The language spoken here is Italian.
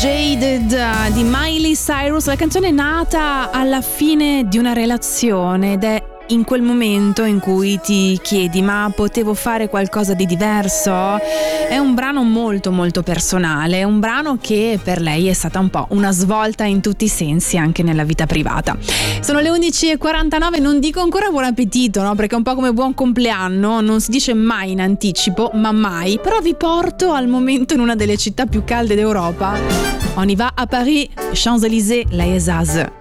Jaded di Miley Cyrus, la canzone è nata alla fine di una relazione ed è in quel momento in cui ti chiedi: ma potevo fare qualcosa di diverso? È un brano molto molto personale, è un brano che per lei è stata un po' una svolta in tutti i sensi anche nella vita privata. Sono le 11:49, non dico ancora buon appetito, no? Perché è un po' come buon compleanno, non si dice mai in anticipo, ma mai. Però vi porto al momento in una delle città più calde d'Europa. On y va a Paris, Champs-Élysées, la Esaz.